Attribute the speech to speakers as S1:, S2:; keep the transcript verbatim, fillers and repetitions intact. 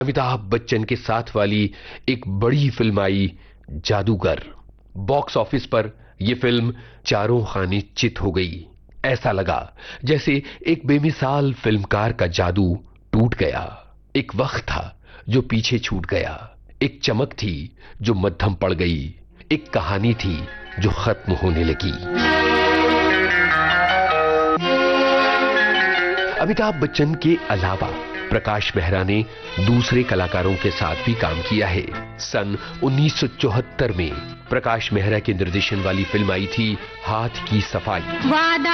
S1: अमिताभ बच्चन के साथ वाली एक बड़ी फिल्म आई जादूगर। बॉक्स ऑफिस पर यह फिल्म चारों खाने चित हो गई। ऐसा लगा जैसे एक बेमिसाल फिल्मकार का जादू टूट गया। एक वक्त था जो पीछे छूट गया, एक चमक थी जो मद्धम पड़ गई, एक कहानी थी जो खत्म होने लगी। अमिताभ बच्चन के अलावा प्रकाश मेहरा ने दूसरे कलाकारों के साथ भी काम किया है। सन उन्नीस सौ चौहत्तर में प्रकाश मेहरा के निर्देशन वाली फिल्म आई थी हाथ की सफाई।